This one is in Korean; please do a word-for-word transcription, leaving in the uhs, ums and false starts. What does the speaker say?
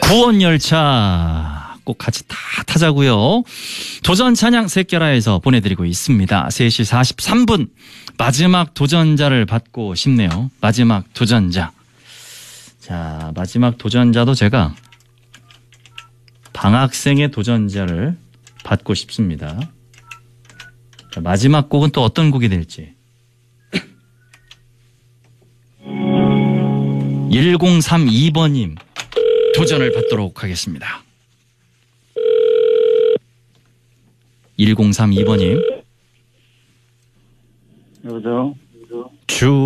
구원열차 꼭 같이 다 타자고요. 도전 찬양 새끼라에서 보내드리고 있습니다. 세 시 사십삼 분 마지막 도전자를 받고 싶네요. 마지막 도전자. 자, 마지막 도전자도 제가 방학생의 도전자를 받고 싶습니다. 자, 마지막 곡은 또 어떤 곡이 될지. 일공삼이 번님 도전을 받도록 하겠습니다. 일공삼이 번님. 여보세요? 주